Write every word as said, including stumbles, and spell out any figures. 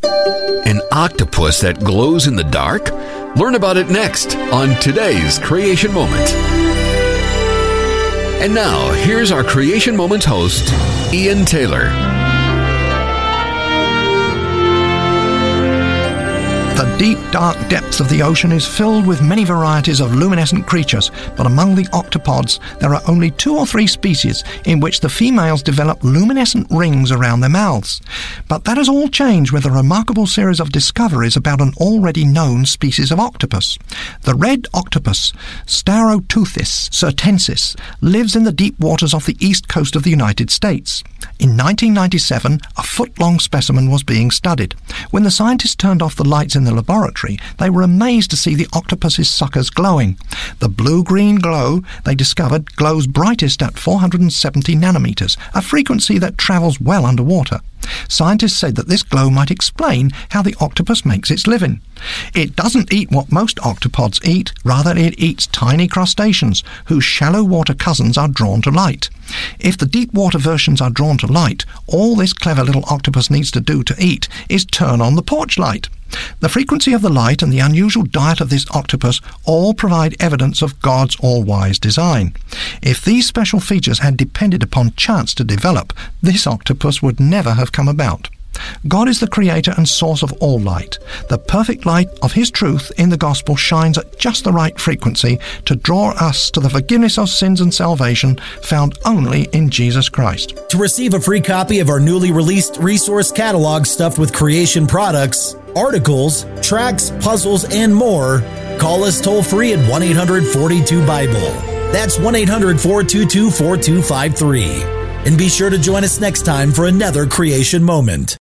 An octopus that glows in the dark? Learn about it next on today's Creation Moment. And now, here's our Creation Moment host, Ian Taylor. The deep, dark depths of the ocean is filled with many varieties of luminescent creatures, but among the octopods, there are only two or three species in which the females develop luminescent rings around their mouths. But that has all changed with a remarkable series of discoveries about an already known species of octopus. The red octopus, Stauroteuthis cirtensis, lives in the deep waters off the east coast of the United States. In nineteen ninety-seven, a foot-long specimen was being studied. When the scientists turned off the lights in the laboratory, they were amazed to see the octopus's suckers glowing. The blue-green glow, they discovered, glows brightest at four hundred seventy nanometers, a frequency that travels well underwater. Scientists said that this glow might explain how the octopus makes its living. It doesn't eat what most octopods eat, rather it eats tiny crustaceans, whose shallow water cousins are drawn to light. If the deep water versions are drawn to light, all this clever little octopus needs to do to eat is turn on the porch light. The frequency of the light and the unusual diet of this octopus all provide evidence of God's all-wise design. If these special features had depended upon chance to develop, this octopus would never have come about. God is the creator and source of all light. The perfect light of His truth in the gospel shines at just the right frequency to draw us to the forgiveness of sins and salvation found only in Jesus Christ. To receive a free copy of our newly released resource catalog stuffed with creation products, articles, tracts, puzzles, and more, call us toll-free at one eight hundred, four two, Bible. That's one eight hundred, four two two, four two five three. And be sure to join us next time for another Creation Moment.